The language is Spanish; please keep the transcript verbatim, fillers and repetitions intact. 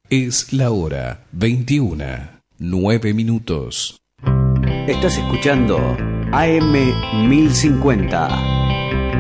Es la hora veintiuna, nueve minutos. Estás escuchando A M mil cincuenta.